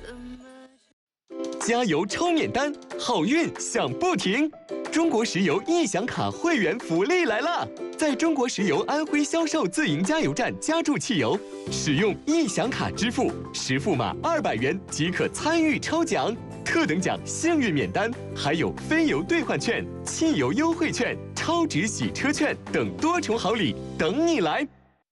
加油抽免单，好运享不停！中国石油易享卡会员福利来了！在中国石油安徽销售自营加油站加注汽油，使用易享卡支付，实付码200元即可参与抽奖，特等奖幸运免单，还有非油兑换券、汽油优惠券、超值洗车券等多重好礼等你来！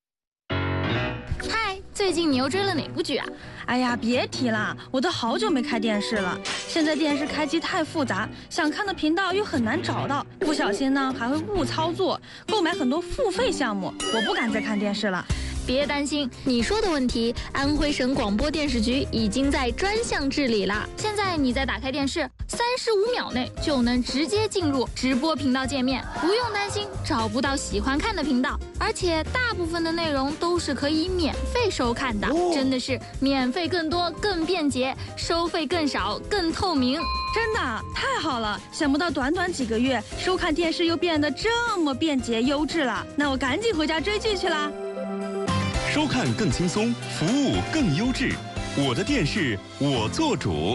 嗨，最近你又追了哪部剧啊？ 哎呀，别提了，我都好久没开电视了。现在电视开机太复杂，想看的频道又很难找到，不小心呢还会误操作，购买很多付费项目，我不敢再看电视了。 别担心，你说的问题，安徽省广播电视局已经在专项治理了。现在你再打开电视，35秒内就能直接进入直播频道界面，不用担心找不到喜欢看的频道，而且大部分的内容都是可以免费收看的，真的是免费更多、更便捷，收费更少、更透明。 真的太好了，想不到短短几个月，收看电视又变得这么便捷优质了。那我赶紧回家追剧去啦。 收看更轻松，服务更优质，我的电视我做主。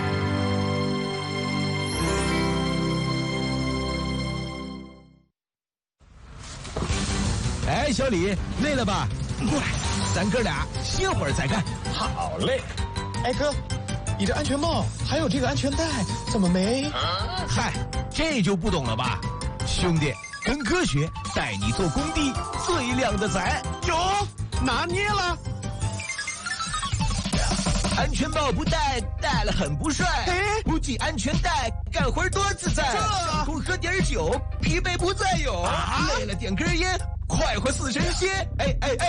哎，小李，累了吧？过来，咱哥俩歇会儿再干。 好嘞。哎哥，你这安全帽还有这个安全带怎么没？ 嗨，这就不懂了吧？兄弟，跟科学带你做工地最靓的仔。 有。拿捏了， 安全帽不戴，戴了很不帅。不系安全带，干活多自在。想空喝点酒，疲惫不再有。累了点根烟，快活似神仙。哎哎哎，